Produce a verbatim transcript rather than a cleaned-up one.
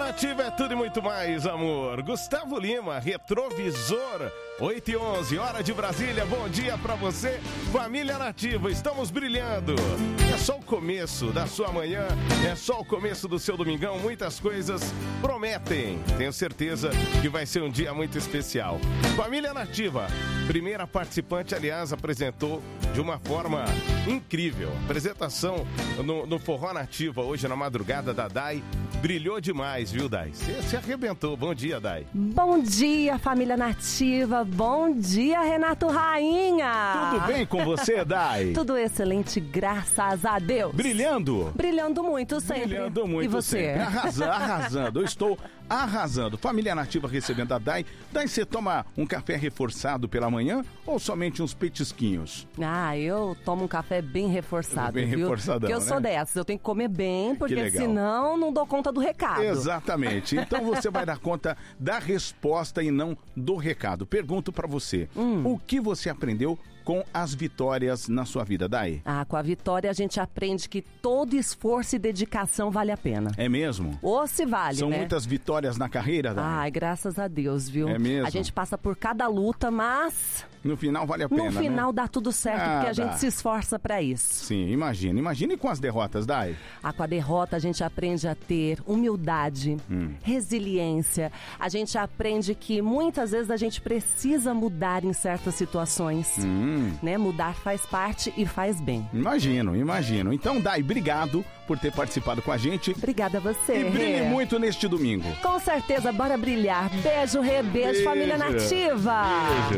Nativa é tudo e muito mais, amor. Gustavo Lima, Retrovisor, oito e onze, hora de Brasília. Bom dia pra você, família Nativa. Estamos brilhando. É só o começo da sua manhã, é só o começo do seu domingão. Muitas coisas prometem. Tenho certeza que vai ser um dia muito especial. Família Nativa, primeira participante, aliás, apresentou de uma forma incrível. Apresentação no, no Forró Nativa hoje na madrugada da Dai. Brilhou demais, viu, Dai? Você se arrebentou. Bom dia, Dai. Bom dia, família Nativa. Bom dia, Renato Rainha. Tudo bem com você, Dai? Tudo excelente, graças a Deus. Brilhando? Brilhando muito sempre. Brilhando muito e você? sempre. Arrasando, arrasando. Eu estou arrasando. Família Nativa recebendo a Dai. Dai, você toma um café reforçado pela manhã ou somente uns petisquinhos? Ah, eu tomo um café bem reforçado, Bem viu? reforçadão, Porque eu né? sou dessas, eu tenho que comer bem, porque legal. senão não dou conta do recado. Exatamente. Então você vai dar conta da resposta e não do recado. Pergunto pra você, Hum. o que você aprendeu com as vitórias na sua vida, Dai? Ah, com a vitória a gente aprende que todo esforço e dedicação vale a pena. É mesmo? Ou se vale, São né? muitas vitórias na carreira, Dai? Ai, graças a Deus, viu? É mesmo? A gente passa por cada luta, mas No final vale a pena, no final né? dá tudo certo, Ah, porque a dá. gente se esforça pra isso. Sim, imagina. Imagine com as derrotas, Dai. Ah, com a derrota a gente aprende a ter humildade, Hum. resiliência. A gente aprende que muitas vezes a gente precisa mudar em certas situações, Hum. né? Mudar faz parte e faz bem. Imagino, imagino. Então, Dai, obrigado por ter participado com a gente. Obrigada a você, E brilhe Rê. muito neste domingo. Com certeza, bora brilhar. Beijo, Rê, beijo, Beijo. família Nativa. Beijo.